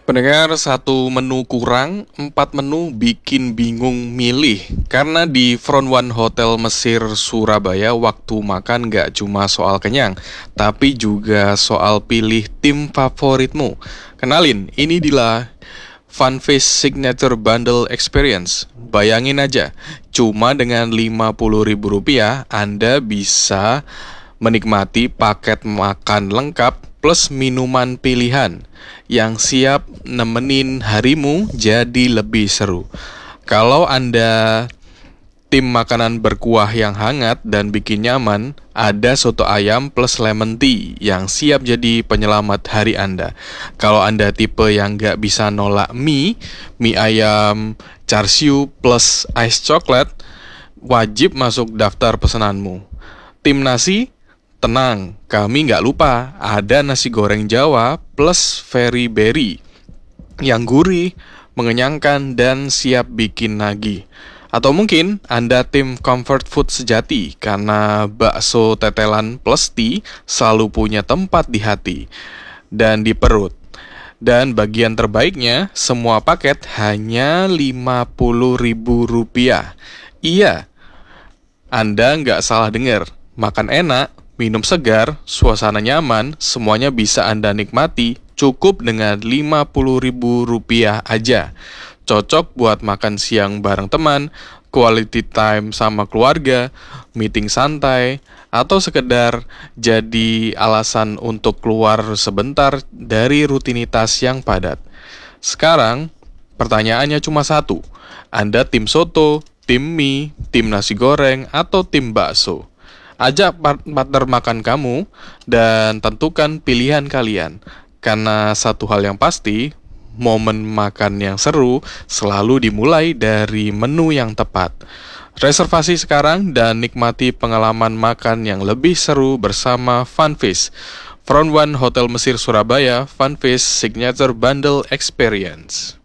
Pendengar, satu menu kurang, 4 menu bikin bingung milih. Karena di Front One Hotel Mesir Surabaya, waktu makan gak cuma soal kenyang, tapi juga soal pilih tim favoritmu. Kenalin, ini Dila, Funfeast Signature Bundle Experience. Bayangin aja, cuma dengan Rp50.000 Anda bisa menikmati paket makan lengkap plus minuman pilihan yang siap nemenin harimu jadi lebih seru. Kalau Anda tim makanan berkuah yang hangat dan bikin nyaman, ada soto ayam plus lemon tea yang siap jadi penyelamat hari Anda. Kalau Anda tipe yang nggak bisa nolak mie ayam char siu plus ice chocolate, wajib masuk daftar pesananmu. Tim nasi, tenang, kami nggak lupa ada nasi goreng Jawa plus Very Berry yang gurih, mengenyangkan, dan siap bikin nagih. Atau mungkin Anda tim comfort food sejati karena bakso tetelan plus tea selalu punya tempat di hati dan di perut. Dan bagian terbaiknya, semua paket hanya Rp50.000. Iya, Anda nggak salah dengar. Makan enak, minum segar, suasana nyaman, semuanya bisa Anda nikmati cukup dengan Rp50.000 aja. Cocok buat makan siang bareng teman, quality time sama keluarga, meeting santai, atau sekedar jadi alasan untuk keluar sebentar dari rutinitas yang padat. Sekarang, pertanyaannya cuma satu. Anda tim soto, tim mie, tim nasi goreng, atau tim bakso? Ajak partner makan kamu dan tentukan pilihan kalian. Karena satu hal yang pasti, momen makan yang seru selalu dimulai dari menu yang tepat. Reservasi sekarang dan nikmati pengalaman makan yang lebih seru bersama Funfeast. Front One Hotel Mesir Surabaya, Funfeast Signature Bundle Experience.